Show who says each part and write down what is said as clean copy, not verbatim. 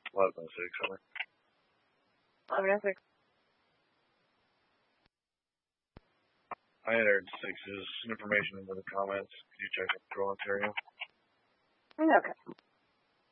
Speaker 1: 11:06, over.
Speaker 2: 11:06.
Speaker 1: I entered 6's information into the comments. Could you check with Patrol Ontario?
Speaker 2: Okay.